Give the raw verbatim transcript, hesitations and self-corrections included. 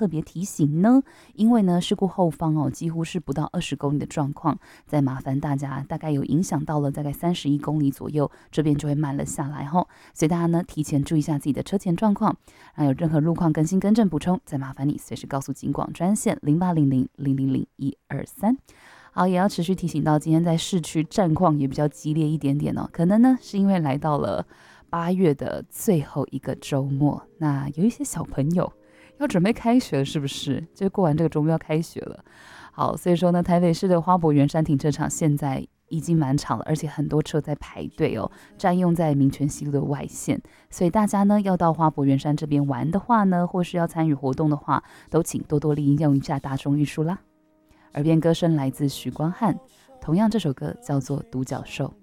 特别提醒呢？因为呢，事故后方哦，几乎是不到二十公里的状况，再麻烦大家，大概有影响到了大概三十一公里左右，这边就会慢了下来哈。所以大家呢，提前注意一下自己的车前状况，然后有任何路况更新、更正、补充，再麻烦你随时告诉警广专线零八零零零零零一二三。好，也要持续提醒到，今天在市区战况也比较激烈一点点哦，可能呢是因为来到了八月的最后一个周末，那有一些小朋友要准备开学了，是不是？就过完这个周末要开学了。好，所以说呢，台北市的花博圆山停车场现在已经满场了，而且很多车在排队哦，占用在民权西路的外线，所以大家呢要到花博圆山这边玩的话呢，或是要参与活动的话，都请多多利用一下大众运输啦。耳边歌声来自许光汉，同样这首歌叫做《独角兽》。